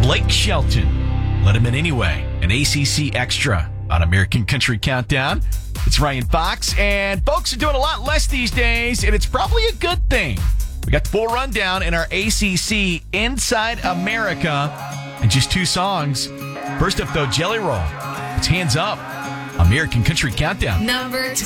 Blake Shelton. Let him in anyway. An ACC extra on American Country Countdown. It's Ryan Fox, and folks are doing a lot less these days, and it's probably a good thing. We got the full rundown in our ACC Inside America and just 2 songs. First up, though, Jelly Roll. It's Hands Up. American Country Countdown. Number